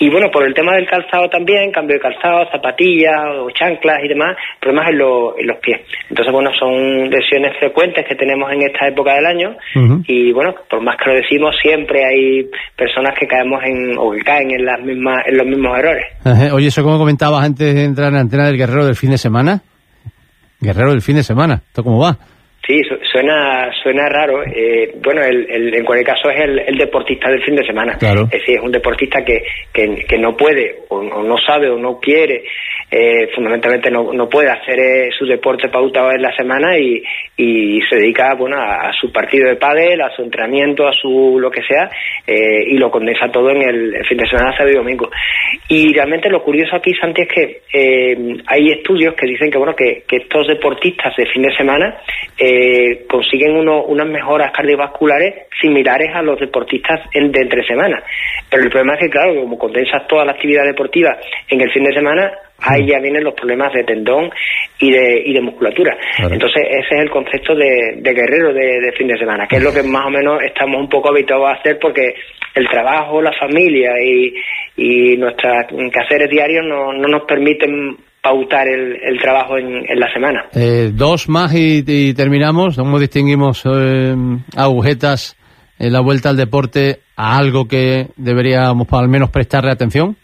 Y bueno, por el tema del calzado también, cambio de calzado, zapatillas o chanclas y demás, problemas en los pies. Entonces, bueno, son lesiones frecuentes que tenemos en esta época del año. Y bueno, por más que lo decimos, siempre hay personas que caemos o que caen en los mismos errores. Oye, eso como comentabas antes de entrar en la antena del guerrero del fin de semana. Guerrero del fin de semana, ¿esto cómo va? Sí, suena raro. Bueno, en cualquier caso es el deportista del fin de semana. Claro. Es decir, es un deportista que no puede o no sabe o no quiere, fundamentalmente no puede hacer su deporte pautado en la semana y se dedica, bueno, a su partido de pádel, a su entrenamiento, a su lo que sea, y lo condensa todo en el fin de semana, sábado y domingo. Y realmente lo curioso aquí, Santi, es que hay estudios que dicen que, bueno, que estos deportistas de fin de semana consiguen unas mejoras cardiovasculares similares a los deportistas de entre semana. Pero el problema es que, claro, como condensas toda la actividad deportiva en el fin de semana, ahí ya vienen los problemas de tendón y de musculatura. Claro. Entonces ese es el concepto de guerrero de fin de semana, que es lo que más o menos estamos un poco habituados a hacer, porque el trabajo, la familia y nuestros quehaceres diarios no nos permiten pautar el trabajo en la semana. Dos más y terminamos. ¿Cómo distinguimos agujetas en la vuelta al deporte a algo que deberíamos al menos prestarle atención?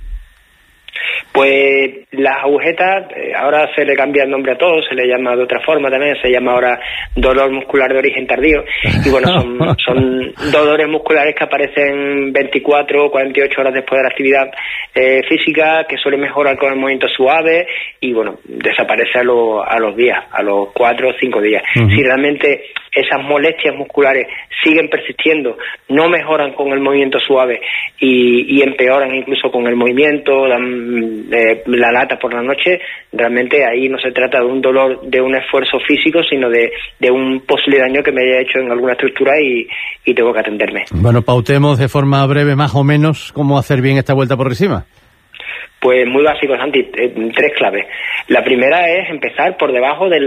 Pues las agujetas, ahora se le cambia el nombre a todo, se le llama de otra forma también, se llama ahora dolor muscular de origen tardío, y bueno, son dolores musculares que aparecen 24 o 48 horas después de la actividad física, que suele mejorar con el movimiento suave y bueno, desaparece a los días, a los 4 o 5 días. Si realmente esas molestias musculares siguen persistiendo, no mejoran con el movimiento suave y empeoran incluso con el movimiento, la lata por la noche, realmente ahí no se trata de un dolor de un esfuerzo físico, sino de un posible daño que me haya hecho en alguna estructura y tengo que atenderme. Bueno, pautemos de forma breve más o menos cómo hacer bien esta vuelta progresiva. Pues muy básico, Santi, 3 claves. La primera es empezar por debajo del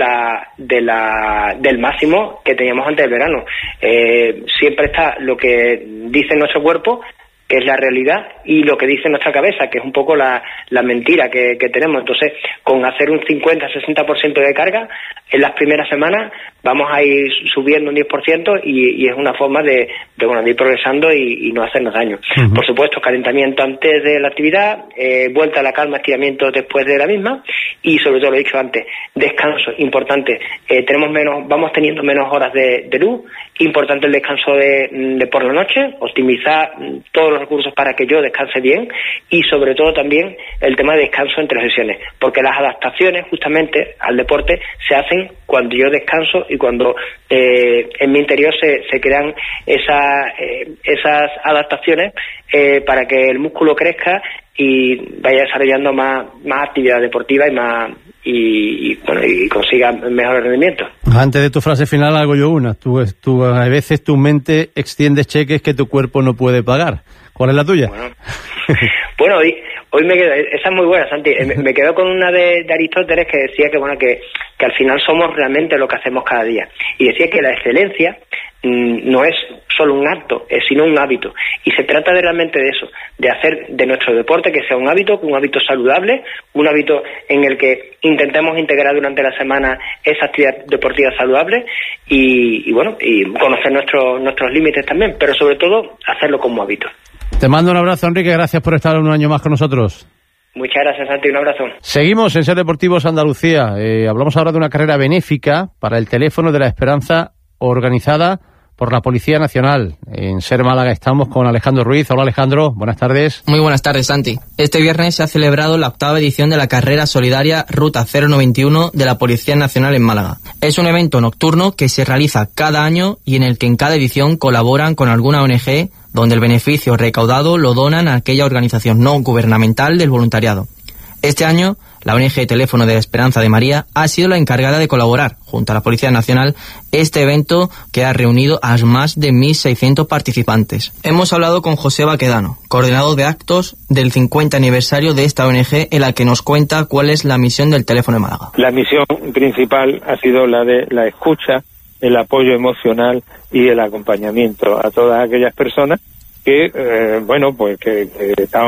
máximo que teníamos antes del verano. Siempre está lo que dice nuestro cuerpo, que es la realidad, y lo que dice nuestra cabeza, que es un poco la mentira que tenemos. Entonces, con hacer un 50-60% de carga, en las primeras semanas vamos a ir subiendo un 10% y es una forma de ir progresando y no hacernos daño. Por supuesto, calentamiento antes de la actividad, vuelta a la calma, estiramiento después de la misma y, sobre todo, lo he dicho antes, descanso, importante. Vamos teniendo menos horas de luz, importante el descanso de por la noche, optimizar todos los recursos para que yo descanse bien y, sobre todo, también el tema de descanso entre sesiones, porque las adaptaciones justamente al deporte se hacen cuando yo descanso y cuando en mi interior se crean esas adaptaciones para que el músculo crezca y vaya desarrollando más actividad deportiva y consiga mejores rendimientos. Antes de tu frase final hago yo una. Tú a veces tu mente extiende cheques que tu cuerpo no puede pagar. ¿Cuál es la tuya? Bueno, hoy me quedo, esa es muy buena, Santi. Me quedo con una de Aristóteles que decía que al final somos realmente lo que hacemos cada día. Y decía que la excelencia no es solo un acto, sino un hábito. Y se trata realmente de eso, de hacer de nuestro deporte que sea un hábito saludable, un hábito en el que intentemos integrar durante la semana esa actividad deportiva saludable y conocer nuestros límites también, pero sobre todo hacerlo como hábito. Te mando un abrazo, Enrique, gracias por estar un año más con nosotros. Muchas gracias, Santi, un abrazo. Seguimos en Ser Deportivos Andalucía. Hablamos ahora de una carrera benéfica para el teléfono de la esperanza organizada por la Policía Nacional. En Ser Málaga estamos con Alejandro Ruiz. Hola, Alejandro, buenas tardes. Muy buenas tardes, Santi. Este viernes se ha celebrado la 8ª edición de la carrera solidaria Ruta 091 de la Policía Nacional en Málaga. Es un evento nocturno que se realiza cada año y en el que en cada edición colaboran con alguna ONG, donde el beneficio recaudado lo donan a aquella organización no gubernamental del voluntariado. Este año, la ONG Teléfono de la Esperanza de María ha sido la encargada de colaborar, junto a la Policía Nacional, este evento que ha reunido a más de 1.600 participantes. Hemos hablado con José Baquedano, coordinador de actos del 50 aniversario de esta ONG, en la que nos cuenta cuál es la misión del Teléfono de Málaga. La misión principal ha sido la de la escucha, el apoyo emocional y el acompañamiento a todas aquellas personas que, que estaban